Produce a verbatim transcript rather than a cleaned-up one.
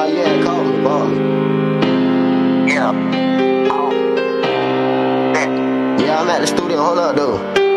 Nah, you ain't call me, ball me. Yeah. Oh. Bet. Yeah, I'm at the studio. Hold up, though.